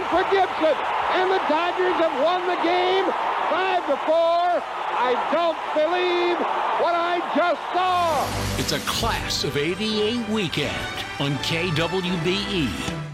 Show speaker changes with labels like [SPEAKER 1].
[SPEAKER 1] for Gibson, and the Dodgers have won the game 5-4. I don't believe what I just saw.
[SPEAKER 2] It's a Class of '88 weekend on KWBE.